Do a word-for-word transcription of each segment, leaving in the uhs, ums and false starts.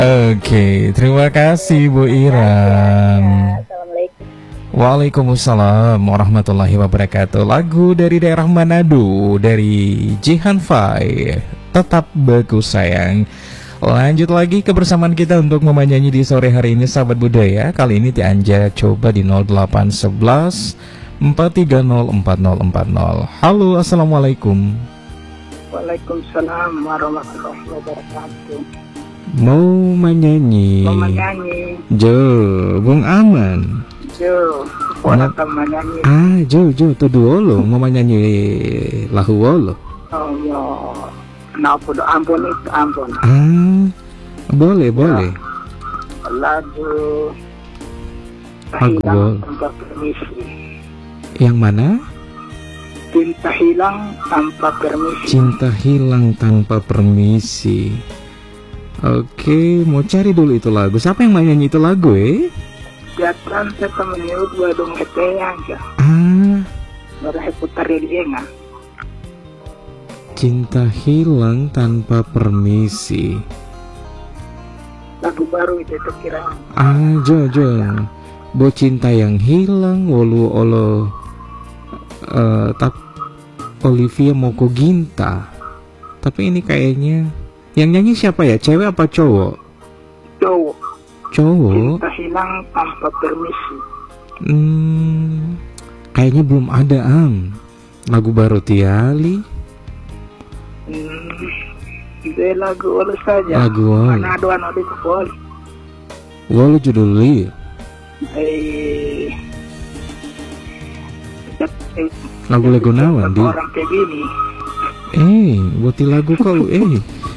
Oke, terima kasih Bu Iram. Assalamualaikum. Waalaikumsalam warahmatullahi wabarakatuh. Lagu dari daerah Manado dari Jihan Fai, Tetap Bagus Sayang. Lanjut lagi kebersamaan kita untuk menyanyi di sore hari ini, sahabat budaya. Kali ini dianja coba di nol delapan satu satu empat tiga nol empat nol empat nol. Halo, assalamualaikum. Waalaikumsalam warahmatullahi wabarakatuh. Mau menyanyi? Mau menyanyi. Jo, Bung Aman. Jo, orang menyanyi. Ah, Jo, Jo, tuh dulu mau menyanyi lahu wolo. Oh ya, kenapa do ampun itu ampun. Ah, boleh, boleh. Lagu Lagu hilang tanpa permisi. Yang mana? Cinta hilang tanpa permisi. Cinta hilang tanpa permisi. Oke, mau cari dulu itu lagu. Siapa yang nyanyi itu lagu, eh? Jatan saya menyebut wadung keteyang ya. Ah, Mereka putar dia nggak? cinta hilang tanpa permisi. Lagu baru itu tuh kira. Ah, Jo, Jo. Bo cinta yang hilang, wolu olo, uh, tap Olivia Moko Ginta. Tapi ini kayaknya yang nyanyi siapa ya? Cewek apa cowok? Cowok. Cowok. Cinta hilang tanpa permisi. Hmm, kayaknya belum ada am. Lagu baru Tiali. Hmm, itu lagu oleh saja. Lagu wolu. Mana ada anak di kepol. Wolu judulnya. Eh, eh, Lagu-lagu nawan di. orang kayak gini. Eh, buati lagu kau eh.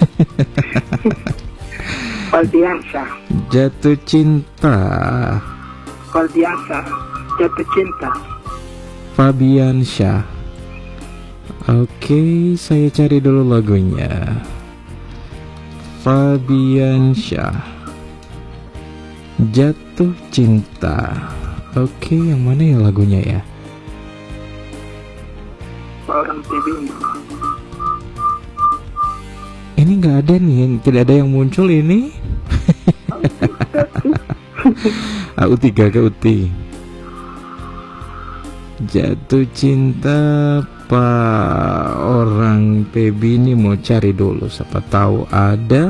Faldiansa. Jatuh cinta. Faldiansa. Jatuh cinta. Fabiansyah. Oke, saya cari dulu lagunya. Fabiansyah, Jatuh Cinta. Oke, yang mana ya lagunya ya? Orang T V ini. Ini nggak ada nih, tidak ada yang muncul ini. A U tiga ke U T. Jatuh cinta Pak orang P B ini, mau cari dulu siapa tahu ada.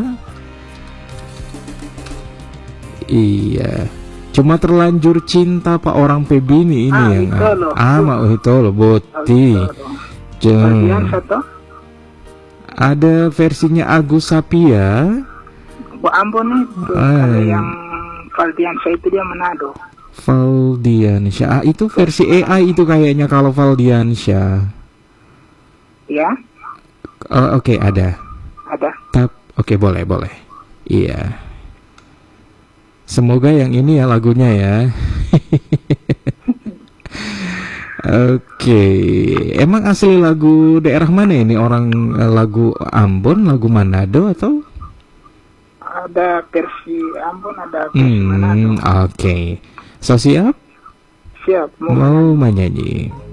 Iya, cuma terlanjur cinta Pak orang P B ini ini Ah, yang itu loh. ah mau itu loh boti. Faldiansa toh? Ada versinya Agus Sapia. Bu ampun itu. Ah. Kalau yang Faldiansa itu dia Manado. Valdiansyah, ah, itu versi A I itu kayaknya kalau Valdiansyah. Ya, Oh, oke ada. ada. Tap, oke boleh boleh. Iya. Semoga yang ini ya lagunya ya. Oke, emang asli lagu daerah mana ini? Orang eh, lagu Ambon, lagu Manado atau? Ada versi Ambon, ada versi Manado. Hmm, oke. So siap? Siap. Mau Mau menyanyi.